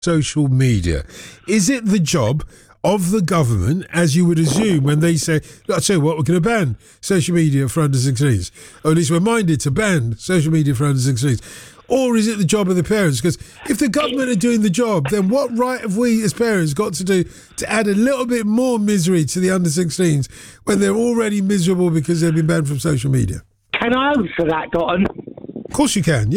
social media. Is it the job of the government, as you would assume, when they say, I'll tell you what, we're going to ban social media for under 16s, or at least we're minded to ban social media for under 16s? Or is it the job of the parents? Because if the government are doing the job, then what right have we as parents got to do to add a little bit more misery to the under 16s when they're already miserable because they've been banned from social media? Can I answer that, Cotton? Of course you can.